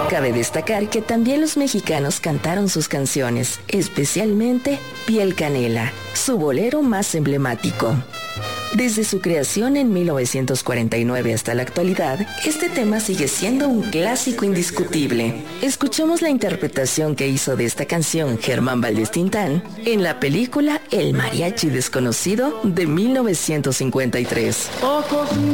Cabe destacar que también los mexicanos cantaron sus canciones, especialmente Piel Canela, su bolero más emblemático. Desde su creación en 1949 hasta la actualidad, este tema sigue siendo un clásico indiscutible. Escuchamos la interpretación que hizo de esta canción Germán Valdés Tintán en la película El Mariachi Desconocido de 1953. Ojos